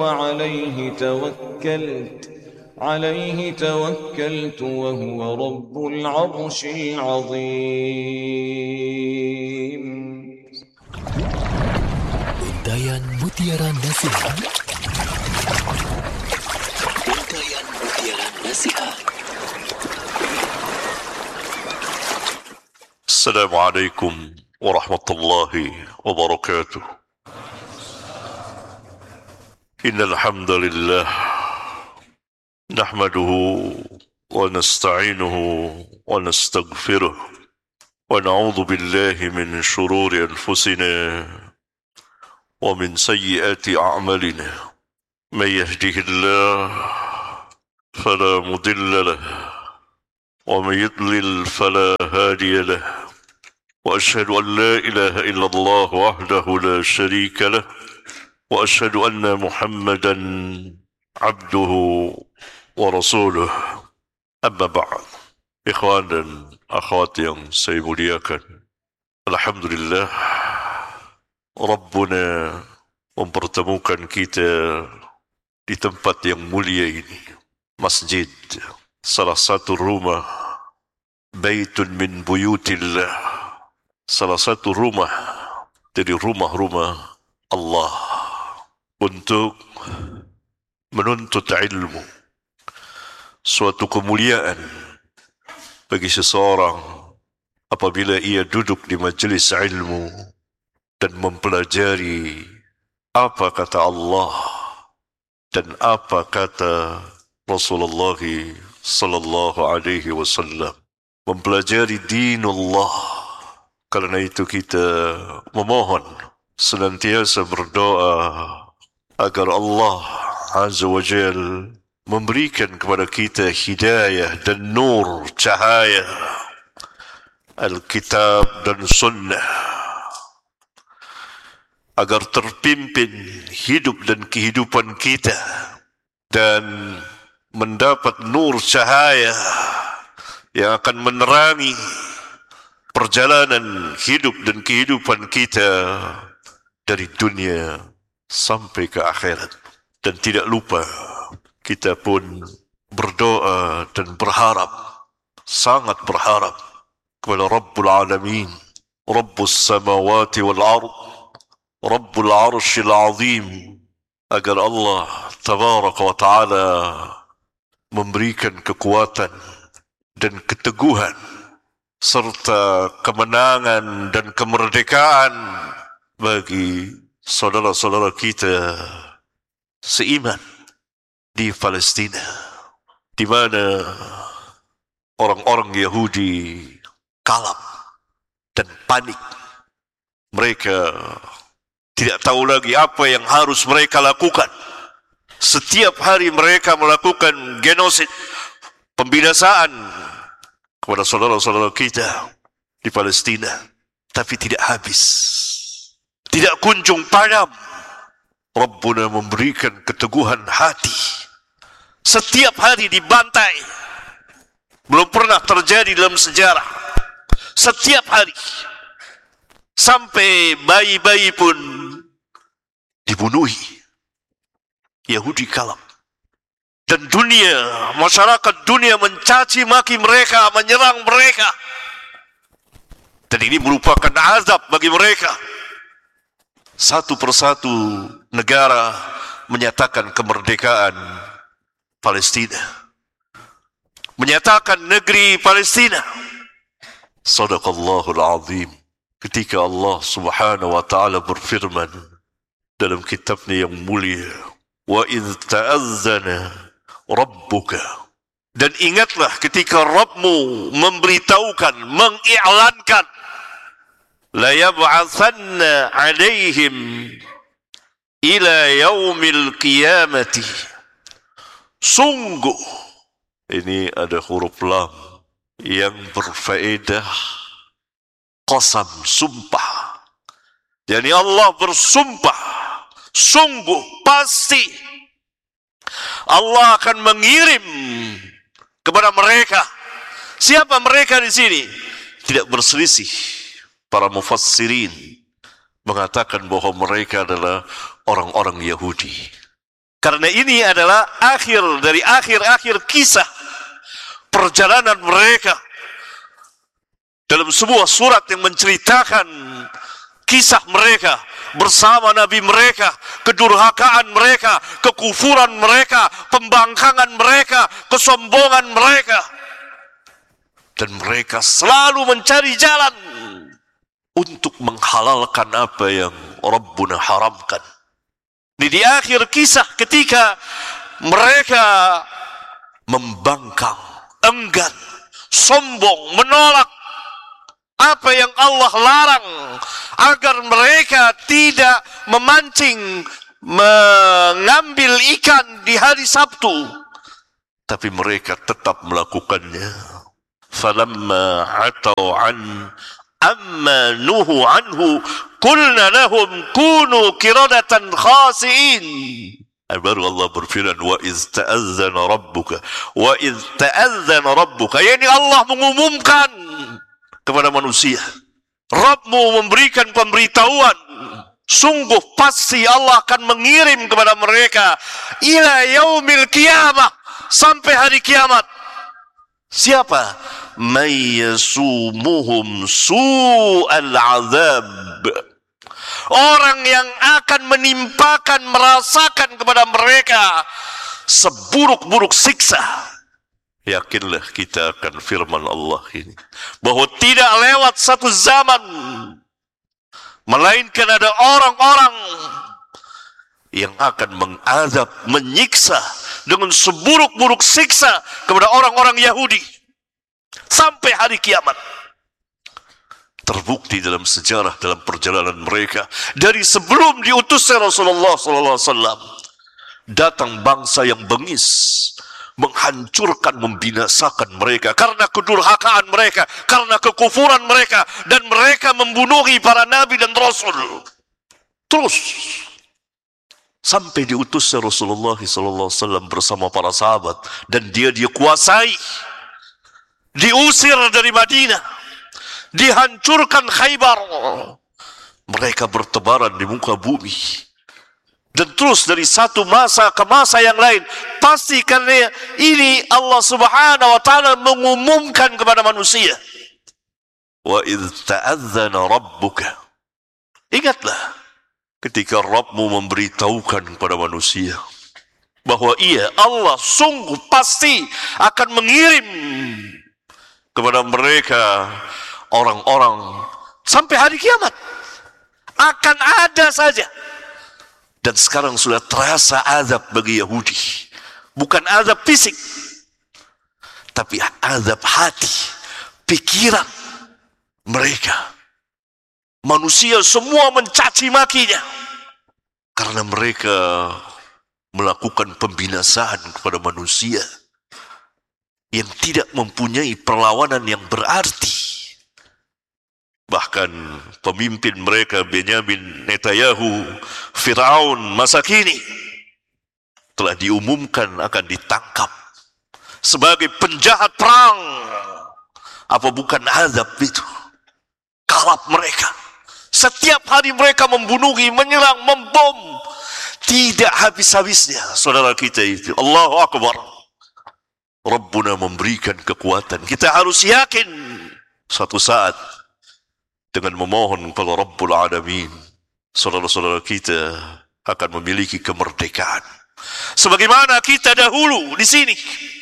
عليه توكلت وهو رب العرش العظيم. Untayan Mutiara Nasihat. Untayan Mutiara Nasihat. Assalamualaikum warahmatullahi wabarakatuh. Innal hamdalillah nahmaduhu wa nasta'inuhu wa nastaghfiruh wa na'udzu billahi min shururi anfusina wa min sayyiati a'malina. May yahdihillahu fala mudilla lahu wa may yudlil fala hadiya lahu. Wa ashhadu an la ilaha illallah wahdahu la sharika lahu wa ashhadu anna Muhammadan abduhu wa rasuluh. Amma ba'd. Ikhwan dan akhwat yang saya muliakan, alhamdulillah Rabbuna mempertemukan kita di tempat yang mulia ini, masjid, salah satu rumah, baitun min buyutillah, salah satu rumah dari rumah-rumah Allah, untuk menuntut ilmu. Suatu kemuliaan bagi seseorang apabila ia duduk di majlis ilmu dan mempelajari apa kata Allah dan apa kata Rasulullah sallallahu alaihi wasallam, mempelajari dinullah. Karena itu kita memohon, senantiasa berdoa agar Allah Azza wa Jal memberikan kepada kita hidayah dan nur, cahaya Alkitab dan Sunnah, agar terpimpin hidup dan kehidupan kita dan mendapat nur cahaya yang akan menerangi perjalanan hidup dan kehidupan kita dari dunia sampai ke akhirat. Dan tidak lupa, kita pun berdoa dan berharap, sangat berharap kepada Rabbul Alamin, Rabbus Samawati wal Ard, Rabbul Arshil Azim, agar Allah Tabaraka wa Ta'ala memberikan kekuatan dan keteguhan serta kemenangan dan kemerdekaan bagi saudara-saudara kita seiman di Palestina, di mana orang-orang Yahudi kalap dan panik. Mereka tidak tahu lagi apa yang harus mereka lakukan. Setiap hari mereka melakukan genosid, pembinasaan kepada saudara-saudara kita di Palestina, tapi tidak habis, tidak kunjung padam. Rabbuna memberikan keteguhan hati. Setiap hari dibantai, belum pernah terjadi dalam sejarah. Setiap hari, sampai bayi-bayi pun dibunuhi. Yahudi kalap. Dan dunia, masyarakat dunia mencaci maki mereka, menyerang mereka. Dan ini merupakan azab bagi mereka. Satu persatu negara menyatakan kemerdekaan Palestina, menyatakan negeri Palestina. Sadaqallahul Azim. Ketika Allah Subhanahu wa Ta'ala berfirman dalam kitabnya yang mulia, wa idh ta'azzana rabbuka, dan ingatlah ketika Rabbmu memberitahukan, mengiklankan, la yab'atsanna 'alaihim ila yaumil qiyamati. Sungguh, ini ada huruf lam yang berfaedah qasam, sumpah. Yani Allah bersumpah, sungguh, pasti Allah akan mengirim kepada mereka. Siapa mereka di sini? Tidak berselisih. Para mufassirin mengatakan bahwa mereka adalah orang-orang Yahudi. Karena ini adalah akhir dari akhir-akhir kisah perjalanan mereka dalam sebuah surat yang menceritakan kisah mereka bersama Nabi mereka, kedurhakaan mereka, kekufuran mereka, pembangkangan mereka, kesombongan mereka. Dan mereka selalu mencari jalan untuk menghalalkan apa yang Rabbuna haramkan. Di akhir kisah ketika mereka membangkang, enggan, sombong, menolak apa yang Allah larang, agar mereka tidak memancing, mengambil ikan di hari Sabtu, tapi mereka tetap melakukannya. Falamma atau an amma nuhu anhu qulna lahum kunu qiradatan khasiin. Baru Allah berfirman, wa iz ta'azzana rabbuka, yakni Allah mengumumkan kepada manusia, Rabbmu memberikan pemberitahuan, sungguh pasti Allah akan mengirim kepada mereka ila yaumil qiyamah, sampai hari kiamat. Siapa? May yasumuhum su'al azab, orang yang akan menimpakan, merasakan kepada mereka seburuk-buruk siksa. Yakinlah kita akan firman Allah ini, bahwa tidak lewat satu zaman melainkan ada orang-orang yang akan mengazab, menyiksa dengan seburuk-buruk siksa kepada orang-orang Yahudi sampai hari kiamat. Terbukti dalam sejarah, dalam perjalanan mereka dari sebelum diutusnya Rasulullah SAW, datang bangsa yang bengis, menghancurkan, membinasakan mereka karena kedurhakaan mereka, karena kekufuran mereka, dan mereka membunuhi para nabi dan rasul. Terus sampai diutusnya Rasulullah SAW bersama para sahabat, dan dia kuasai, diusir dari Madinah, dihancurkan Khaybar, mereka bertebaran di muka bumi. Dan terus dari satu masa ke masa yang lain, pasti karena ini Allah Subhanahu wa taala mengumumkan kepada manusia, wa idz ta'adzana rabbuka, ingatlah ketika Rabbmu memberitahukan kepada manusia bahwa Allah sungguh pasti akan mengirim kepada mereka orang-orang sampai hari kiamat, akan ada saja. Dan sekarang sudah terasa azab bagi Yahudi. Bukan azab fisik, tapi azab hati, pikiran mereka. Manusia semua mencaci makinya karena mereka melakukan pembinasaan kepada manusia yang tidak mempunyai perlawanan yang berarti. Bahkan pemimpin mereka Benyamin Netanyahu, Firaun masa kini, telah diumumkan akan ditangkap sebagai penjahat perang. Apa bukan azab itu? Kalap mereka. Setiap hari mereka membunuhi, menyerang, membom. Tidak habis-habisnya saudara kita itu. Allahu Akbar. Rabbuna memberikan kekuatan. Kita harus yakin suatu saat dengan memohon kepada Rabbul Alamin, saudara-saudara kita akan memiliki kemerdekaan. Sebagaimana kita dahulu di sini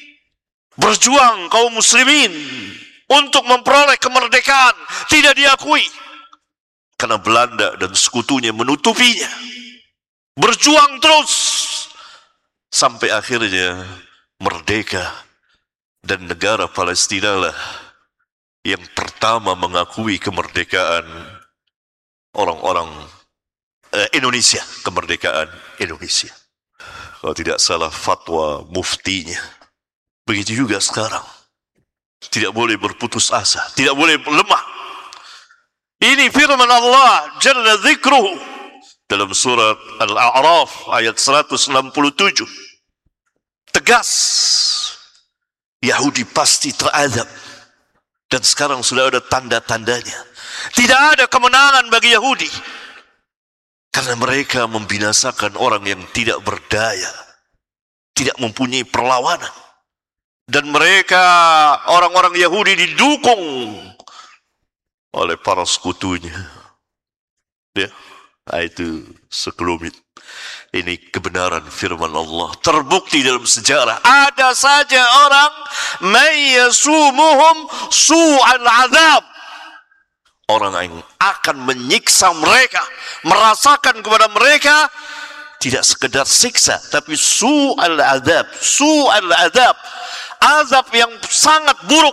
berjuang kaum muslimin untuk memperoleh kemerdekaan, tidak diakui karena Belanda dan sekutunya menutupinya. Berjuang terus sampai akhirnya merdeka, dan negara Palestina lah yang pertama mengakui kemerdekaan orang-orang Indonesia, kemerdekaan Indonesia. Kalau tidak salah fatwa muftinya. Begitu juga sekarang. Tidak boleh berputus asa, tidak boleh lemah. Ini firman Allah Jalla Dzikruhu dalam surat Al-A'raf ayat 167. Tegas, Yahudi pasti terazab. Dan sekarang sudah ada tanda-tandanya. Tidak ada kemenangan bagi Yahudi, karena mereka membinasakan orang yang tidak berdaya, tidak mempunyai perlawanan. Dan mereka, orang-orang Yahudi didukung oleh para sekutunya. Ya, itu sekelumit. Ini kebenaran firman Allah. Terbukti dalam sejarah. Ada saja orang mayyasumuhum su'al azab. Orang yang akan menyiksa mereka, merasakan kepada mereka tidak sekedar siksa, tapi su'al azab. Su'al azab. Azab yang sangat buruk.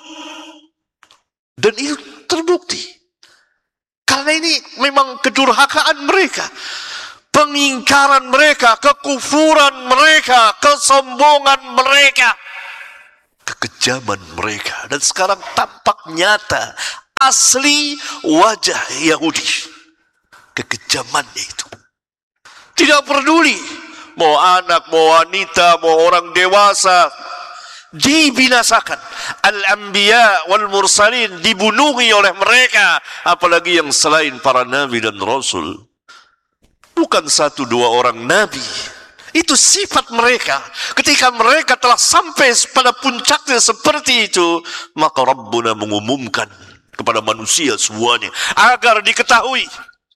Dan itu terbukti. Karena ini memang kedurhakaan mereka. Pengingkaran mereka, kekufuran mereka, kesombongan mereka, kekejaman mereka. Dan sekarang tampak nyata asli wajah Yahudi. Kekejamannya itu. Tidak peduli. Mau anak, mau wanita, mau orang dewasa. Dibinasakan. Al-Anbiya wal Mursalin dibunuhi oleh mereka. Apalagi yang selain para Nabi dan Rasul. Bukan satu dua orang Nabi. Itu sifat mereka. Ketika mereka telah sampai pada puncaknya seperti itu, maka Rabbuna mengumumkan kepada manusia semuanya agar diketahui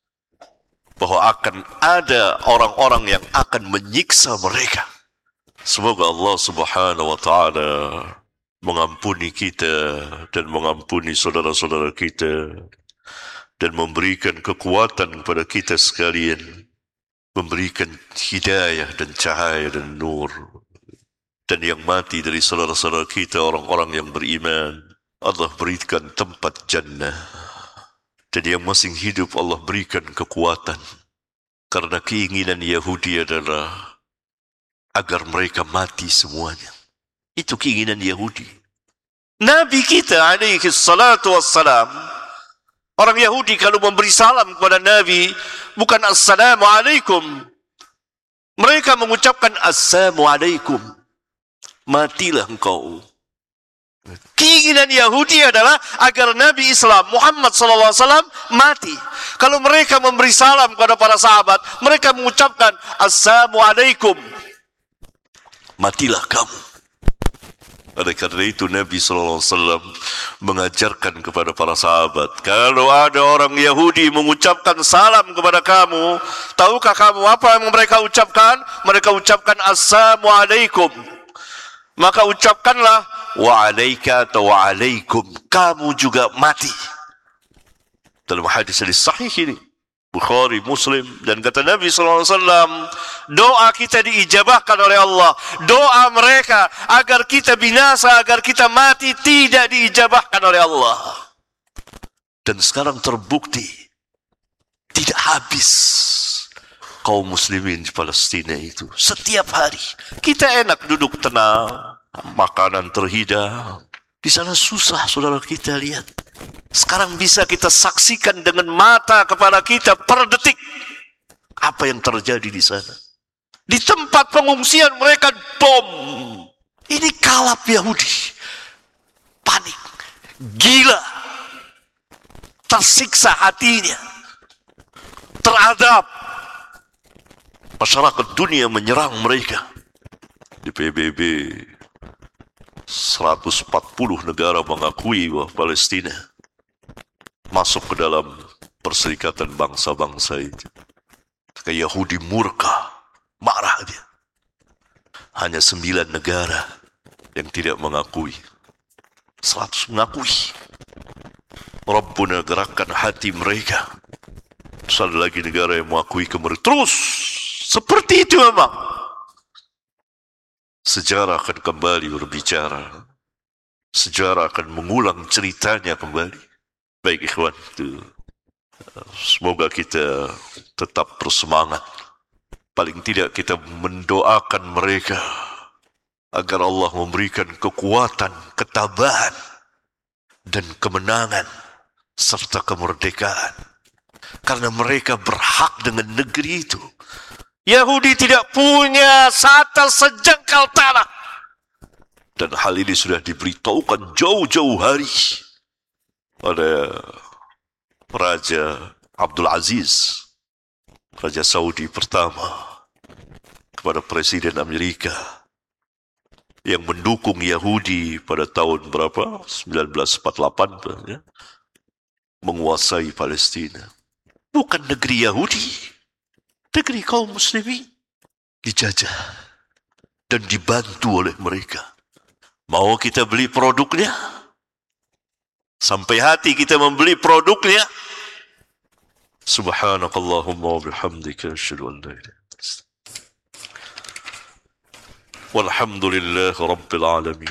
bahwa akan ada orang-orang yang akan menyiksa mereka. Semoga Allah Subhanahu wa taala mengampuni kita dan mengampuni saudara-saudara kita dan memberikan kekuatan kepada kita sekalian, memberikan hidayah dan cahaya dan nur. Dan yang mati dari saudara-saudara kita, orang-orang yang beriman, Allah berikan tempat jannah. Dan yang masih hidup Allah berikan kekuatan. Karena keinginan Yahudi adalah agar mereka mati semuanya. Itu keinginan Yahudi. Nabi kita alaihi salatu wassalam, orang Yahudi kalau memberi salam kepada Nabi, bukan Assalamualaikum. Mereka mengucapkan Assalamualaikum. Matilah engkau. Keinginan Yahudi adalah agar Nabi Islam Muhammad SAW mati. Kalau mereka memberi salam kepada para sahabat, mereka mengucapkan Assalamualaikum. Matilah kamu. Oleh karena itu Nabi SAW mengajarkan kepada para sahabat, kalau ada orang Yahudi mengucapkan salam kepada kamu, tahukah kamu apa yang mereka ucapkan? Mereka ucapkan Assalamualaikum. Maka ucapkanlah wa'alaika atau wa'alaikum, kamu juga mati. Dalam hadis sahih ini, Bukhari, Muslim, dan kata Nabi SAW, doa kita diijabahkan oleh Allah. Doa mereka agar kita binasa, agar kita mati, tidak diijabahkan oleh Allah. Dan sekarang terbukti tidak habis kaum muslimin di Palestina itu. Setiap hari kita enak duduk tenang, makanan terhidang. Di sana susah, saudara, kita lihat. Sekarang bisa kita saksikan dengan mata kepala kita per detik apa yang terjadi di sana. Di tempat pengungsian mereka bom. Ini kalap Yahudi. Panik. Gila. Tersiksa hatinya. Teradab. Masyarakat dunia menyerang mereka. Di PBB 140 negara mengakui bahwa Palestina masuk ke dalam perserikatan bangsa-bangsa itu. Kayak Yahudi murka, marah dia. Hanya 9 negara yang tidak mengakui. 100 mengakui. Rabbuna gerakkan hati mereka. Terus ada lagi negara yang mengakui kemerdekaan. Terus, seperti itu memang. Sejarah akan kembali berbicara. Sejarah akan mengulang ceritanya kembali. Baik ikhwan, semoga kita tetap bersemangat. Paling tidak kita mendoakan mereka agar Allah memberikan kekuatan, ketabahan, dan kemenangan serta kemerdekaan. Karena mereka berhak dengan negeri itu. Yahudi tidak punya sejengkal tanah. Dan hal ini sudah diberitahukan jauh-jauh hari oleh Raja Abdul Aziz, Raja Saudi pertama, kepada Presiden Amerika yang mendukung Yahudi pada tahun berapa? 1948 ya, menguasai Palestina. Bukan negeri Yahudi, negeri kaum muslimin dijajah dan dibantu oleh mereka. Mau kita beli produknya? Sampai hati kita membeli produknya? Subhanakallahumma wa bihamdika asyhadu an la ilaha illa anta walhamdulillahi rabbil alamin.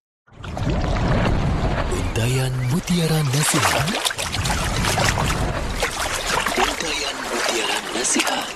Untayan Mutiara Nasihat. Untayan Mutiara Nasihat.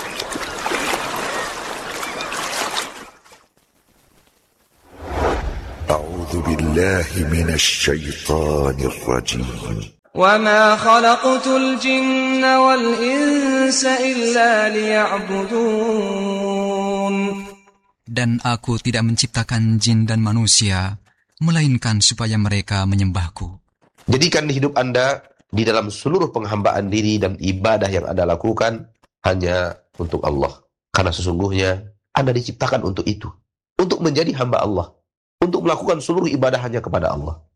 أعوذ بالله من الشيطان الرجيم وما خلقت الجن والإنس إلا ليعبدون. Dan aku tidak menciptakan jin dan manusia, melainkan supaya mereka menyembahku. Jadikan hidup Anda di dalam seluruh penghambaan diri dan ibadah yang Anda lakukan hanya untuk Allah. Karena sesungguhnya Anda diciptakan untuk itu. Untuk menjadi hamba Allah. Untuk melakukan seluruh ibadah hanya kepada Allah.